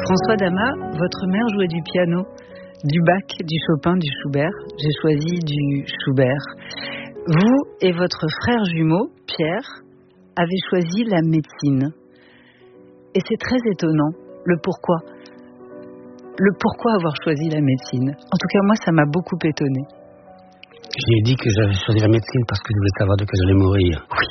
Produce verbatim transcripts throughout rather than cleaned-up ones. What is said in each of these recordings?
François Damas, votre mère jouait du piano, du Bach, du Chopin, du Schubert. J'ai choisi du Schubert. Vous et votre frère jumeau, Pierre, avez choisi la médecine. Et c'est très étonnant, le pourquoi. Le pourquoi avoir choisi la médecine. En tout cas, moi, ça m'a beaucoup étonné. J'ai dit que j'avais choisi la médecine parce que je voulais savoir de quoi j'allais mourir. Oui.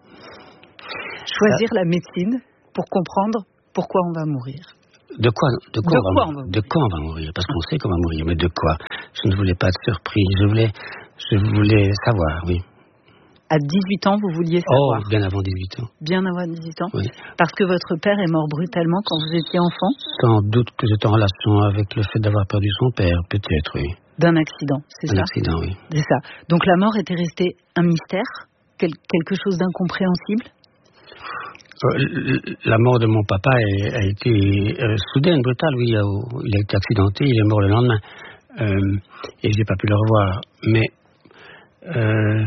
Choisir ça... la médecine pour comprendre pourquoi on va mourir. De quoi, de quoi, de on, va, quoi on va de quoi on va mourir? Parce qu'on sait qu'on va mourir, mais de quoi? Je ne voulais pas être surpris. Je voulais, je voulais savoir, oui. À dix-huit ans, vous vouliez savoir? Oh, bien avant dix-huit ans. Bien avant dix-huit ans? Oui. Parce que votre père est mort brutalement quand vous étiez enfant? Sans doute que j'étais en relation avec le fait d'avoir perdu son père, peut-être, oui. D'un accident, c'est ça? Un accident, oui. C'est ça. Donc la mort était restée un mystère? Quel, quelque chose d'incompréhensible? Euh, la mort de mon papa a, a été euh, soudaine, brutale, oui. Il a, il a été accidenté, il est mort le lendemain. Euh, et je n'ai pas pu le revoir. Mais euh,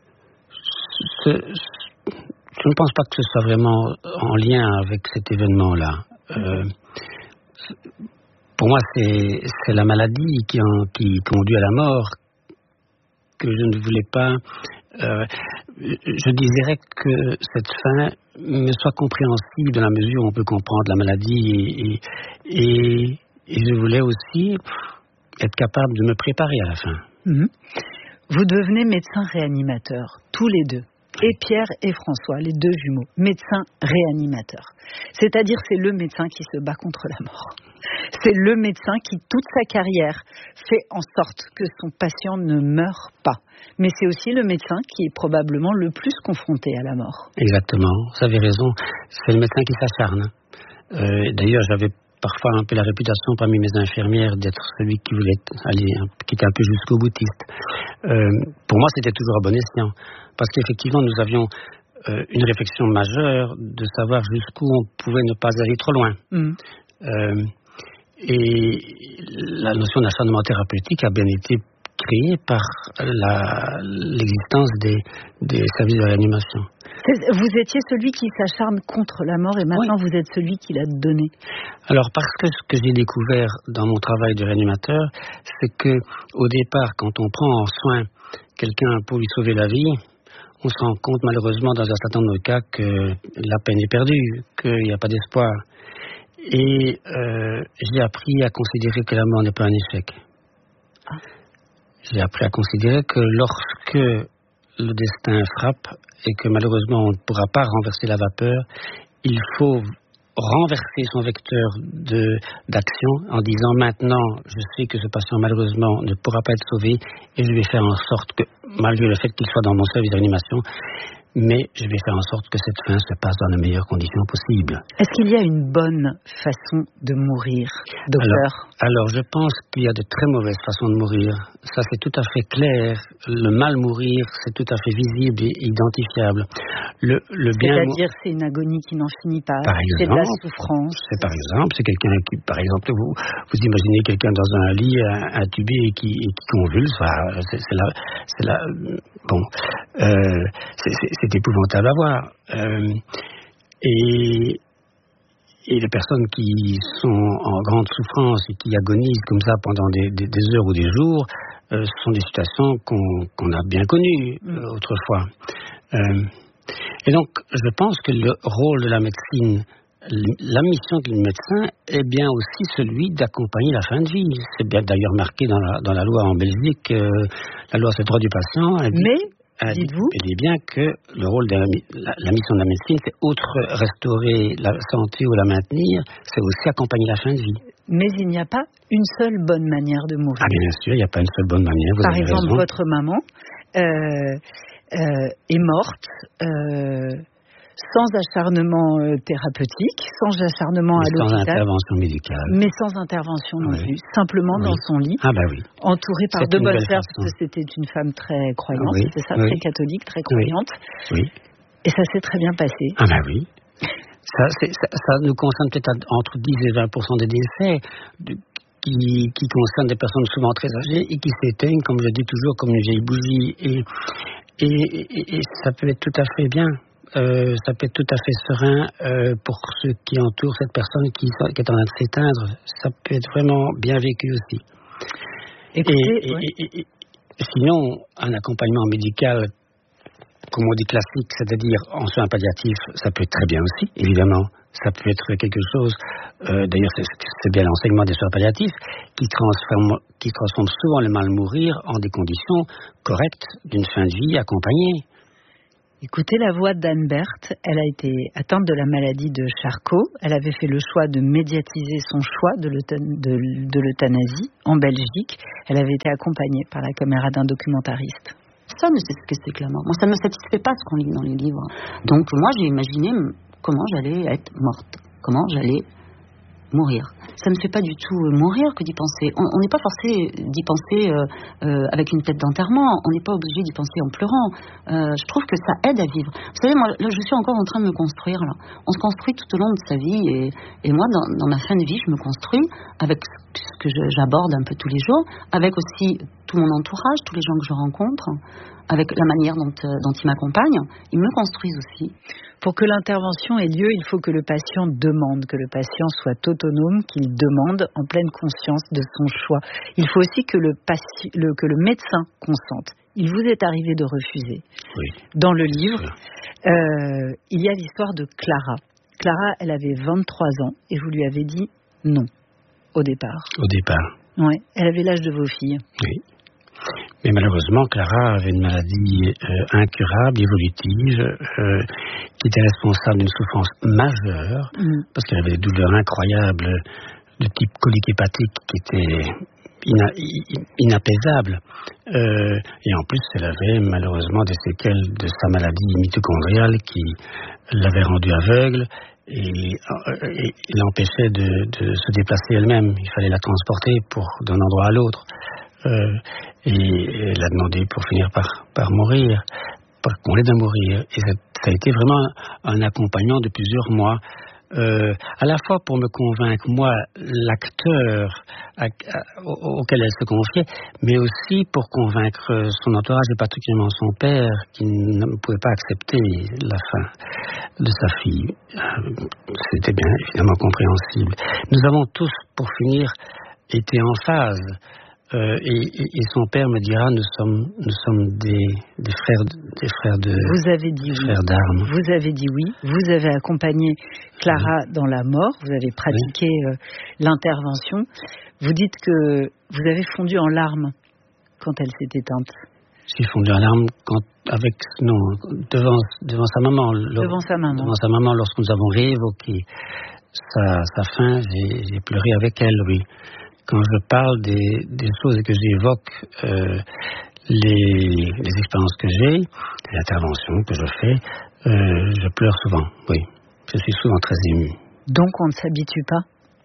ce, ce, je ne pense pas que ce soit vraiment en lien avec cet événement-là. Euh, pour moi, c'est, c'est la maladie qui, en, qui conduit à la mort que je ne voulais pas... Euh, je désirais que cette fin me soit compréhensible dans la mesure où on peut comprendre la maladie et, et, et je voulais aussi être capable de me préparer à la fin. Mmh. Vous devenez médecin réanimateur, tous les deux. Et Pierre et François, les deux jumeaux, médecins réanimateurs. C'est-à-dire c'est le médecin qui se bat contre la mort. C'est le médecin qui, toute sa carrière, fait en sorte que son patient ne meure pas. Mais c'est aussi le médecin qui est probablement le plus confronté à la mort. Exactement, vous avez raison. C'est le médecin qui s'acharne. Euh, d'ailleurs, j'avais parfois un peu la réputation parmi mes infirmières d'être celui qui voulait aller, qui était un peu jusqu'au boutiste. Euh, pour moi, c'était toujours à bon escient. Parce qu'effectivement, nous avions euh, une réflexion majeure de savoir jusqu'où on pouvait ne pas aller trop loin. Mmh. Euh, et la notion d'acharnement thérapeutique a bien été créée par la, l'existence des, des services de réanimation. Vous étiez celui qui s'acharne contre la mort et maintenant oui. Vous êtes celui qui l'a donné. Alors parce que ce que j'ai découvert dans mon travail de réanimateur, c'est que au départ, quand on prend en soin quelqu'un pour lui sauver la vie, on se rend compte malheureusement dans un certain nombre de cas que la peine est perdue, qu'il n'y a pas d'espoir. Et euh, j'ai appris à considérer que la mort n'est pas un échec. Ah. J'ai appris à considérer que lorsque le destin frappe et que malheureusement on ne pourra pas renverser la vapeur, il faut renverser son vecteur de, d'action en disant maintenant je sais que ce patient malheureusement ne pourra pas être sauvé et je vais faire en sorte que, malgré le fait qu'il soit dans mon service d'animation, mais je vais faire en sorte que cette fin se passe dans les meilleures conditions possibles. Est-ce qu'il y a une bonne façon de mourir, docteur? Alors, alors, je pense qu'il y a de très mauvaises façons de mourir. Ça, c'est tout à fait clair. Le mal mourir, c'est tout à fait visible et identifiable. Le, le bien C'est-à-dire, mou- c'est une agonie qui n'en finit pas. Par exemple, c'est de la souffrance. C'est par exemple, c'est quelqu'un qui, par exemple, vous, vous imaginez quelqu'un dans un lit intubé et qui, et qui convulse. Enfin, c'est, c'est la, c'est la, bon, euh, c'est, c'est, c'est C'est épouvantable à voir. Euh, et, et les personnes qui sont en grande souffrance et qui agonisent comme ça pendant des, des, des heures ou des jours, euh, ce sont des situations qu'on, qu'on a bien connues euh, autrefois. Euh, et donc, je pense que le rôle de la médecine, la mission du médecin est bien aussi celui d'accompagner la fin de vie. C'est bien d'ailleurs marqué dans la, dans la loi en Belgique, euh, la loi sur le droit du patient. Elle dit, Mais Elle dit, Dites-vous elle dit bien que le rôle de la, la, la mission de la médecine, c'est outre restaurer la santé ou la maintenir, c'est aussi accompagner la fin de vie. Mais il n'y a pas une seule bonne manière de mourir. Ah bien sûr, il n'y a pas une seule bonne manière. Vous Par avez exemple, raison. Votre maman euh, euh, est morte euh, sans acharnement euh, thérapeutique, sans acharnement mais à l'hôpital. Sans intervention médicale. Mais sans intervention non oui. plus. Simplement oui. dans son lit. Ah bah oui. Entourée par c'est deux bonnes sœurs, parce que c'était une femme très croyante, oui. c'est ça, oui. très catholique, très croyante. Oui. oui. Et ça s'est très bien passé. Ah bah oui. Ça, c'est, ça, ça nous concerne peut-être entre dix et vingt pour cent des décès de, qui, qui concernent des personnes souvent très âgées et qui s'éteignent, comme je dis toujours, comme une vieille bougie. Et, et, et, et ça peut être tout à fait bien. euh, ça peut être tout à fait serein euh, pour ceux qui entourent cette personne qui, qui est en train de s'éteindre. Ça peut être vraiment bien vécu aussi. Écoutez, et, ouais. et, et, et sinon, un accompagnement médical, comme on dit classique, c'est-à-dire en soins palliatifs, ça peut être très bien aussi, évidemment. Ça peut être quelque chose, euh, d'ailleurs c'est, c'est bien l'enseignement des soins palliatifs, qui transforme, qui transforme souvent le mal mourir en des conditions correctes d'une fin de vie accompagnée. Écoutez la voix d'Anne Berthe. Elle a été atteinte de la maladie de Charcot. Elle avait fait le choix de médiatiser son choix de, l'euthan- de, de l'euthanasie en Belgique. Elle avait été accompagnée par la caméra d'un documentariste. Personne ne sait ce que c'est que la mort. Moi, ça ne me satisfait pas ce qu'on lit dans les livres. Donc, moi, j'ai imaginé comment j'allais être morte, comment j'allais mourir. Ça ne me fait pas du tout mourir que d'y penser. On n'est pas forcé d'y penser euh, euh, avec une tête d'enterrement. On n'est pas obligé d'y penser en pleurant. Euh, je trouve que ça aide à vivre. Vous savez, moi, là, je suis encore en train de me construire. Là. On se construit tout au long de sa vie. Et, et moi, dans, dans ma fin de vie, je me construis avec ce que je, j'aborde un peu tous les jours, avec aussi tout mon entourage, tous les gens que je rencontre, avec la manière dont, dont ils m'accompagnent. Ils me construisent aussi. Pour que l'intervention ait lieu, il faut que le patient demande, que le patient soit autonome, qu'il demande en pleine conscience de son choix. Il faut aussi que le, patient, le, que le médecin consente. Il vous est arrivé de refuser. Oui. Dans le livre, euh, il y a l'histoire de Clara. Clara, elle avait vingt-trois ans et vous lui avez dit non au départ. Au départ. Oui, elle avait l'âge de vos filles. Oui. Mais malheureusement, Clara avait une maladie euh, incurable, évolutive, euh, qui était responsable d'une souffrance majeure, mmh. parce qu'elle avait des douleurs incroyables de type colique hépatique qui étaient ina, inapaisables. Euh, et en plus, elle avait malheureusement des séquelles de sa maladie mitochondriale qui l'avaient rendue aveugle et, et, et l'empêchait de, de se déplacer elle-même. Il fallait la transporter pour, d'un endroit à l'autre. Euh, et elle a demandé pour finir par, par mourir, par qu'on l'aide à mourir. Et ça, ça a été vraiment un accompagnement de plusieurs mois, euh, à la fois pour me convaincre, moi, l'acteur à, à, auquel elle se confiait, mais aussi pour convaincre son entourage, et particulièrement son père, qui ne pouvait pas accepter la fin de sa fille. C'était bien évidemment compréhensible. Nous avons tous, pour finir, été en phase. Euh, et, et, et son père me dira, nous sommes, nous sommes des, des frères, des frères de, vous avez dit des oui. frères d'armes. Vous avez dit oui. Vous avez accompagné Clara oui. dans la mort. Vous avez pratiqué oui. euh, l'intervention. Vous dites que vous avez fondu en larmes quand elle s'est éteinte. J'ai fondu en larmes quand, avec, non, devant, devant sa maman. Devant sa maman. Devant sa maman, lorsque nous avons réévoqué sa, sa fin, j'ai, j'ai pleuré avec elle, oui. Quand je parle des, des choses et que j'évoque euh, les, les expériences que j'ai, les interventions que je fais, euh, je pleure souvent, oui. Je suis souvent très ému. Donc on ne s'habitue pas ?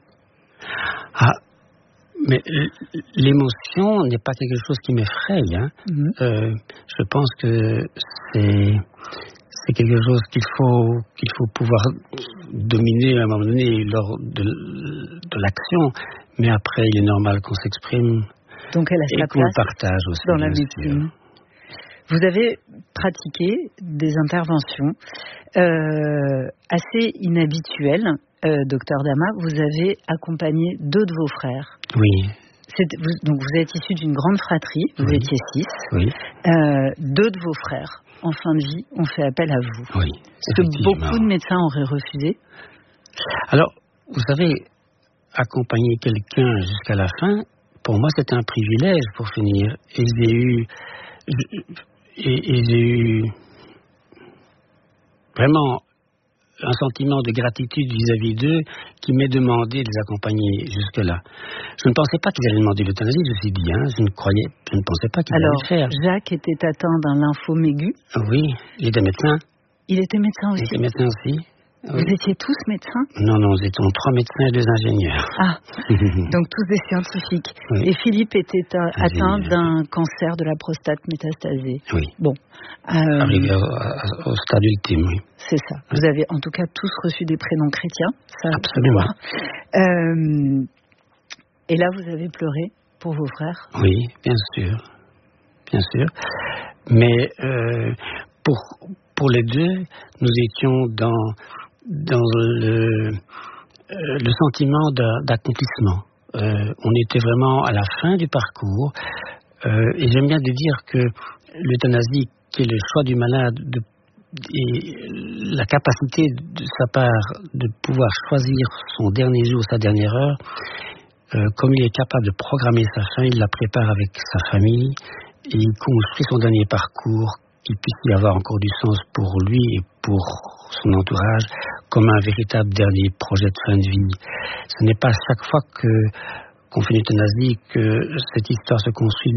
Ah, mais l'émotion n'est pas quelque chose qui m'effraie. Hein. Mm-hmm. Euh, je pense que c'est... C'est quelque chose qu'il faut, qu'il faut pouvoir dominer à un moment donné lors de, de l'action. Mais après, il est normal qu'on s'exprime. Donc elle a sa et qu'on place le partage aussi, dans la médecine. Vous avez pratiqué des interventions euh, assez inhabituelles, euh, docteur Dama. Vous avez accompagné deux de vos frères. Oui. C'est, vous, donc vous êtes issu d'une grande fratrie. Vous oui. étiez six. Oui. Euh, deux de vos frères, en fin de vie, ont fait appel à vous. Oui. Ce que beaucoup de médecins auraient refusé. Alors, vous savez, accompagner quelqu'un jusqu'à la fin, pour moi, c'était un privilège pour finir. Et j'ai eu, et, et j'ai eu vraiment un sentiment de gratitude vis-à-vis d'eux qui m'est demandé de les accompagner jusque-là. Je ne pensais pas qu'ils allaient demander l'euthanasie, je me suis dit, hein, je ne croyais, je ne pensais pas qu'ils Alors, allaient le faire. Jacques était atteint d'un lymphome aigu. Oui, il était médecin. Il était médecin aussi. Il était médecin aussi. Vous oui. étiez tous médecins ? Non, non, nous étions trois médecins et deux ingénieurs. Ah, donc tous des scientifiques. Oui. Et Philippe était a- atteint d'un cancer de la prostate métastasé. Oui. Bon. Euh, Arrivé au, au stade ultime, oui. C'est ça. Oui. Vous avez en tout cas tous reçu des prénoms chrétiens. Ça, absolument. Euh, et là, vous avez pleuré pour vos frères ? Oui, bien sûr. Bien sûr. Mais euh, pour... pour les deux, nous étions dans, dans le, euh, le sentiment d'accomplissement. Euh, on était vraiment à la fin du parcours. Euh, et j'aime bien de dire que l'euthanasie, qui est le choix du malade de, et la capacité de sa part de pouvoir choisir son dernier jour, sa dernière heure, euh, comme il est capable de programmer sa fin, il la prépare avec sa famille et il construit son dernier parcours qui puisse y avoir encore du sens pour lui et pour son entourage, comme un véritable dernier projet de fin de vie. Ce n'est pas chaque fois que qu'on fait une euthanasie que cette histoire se construit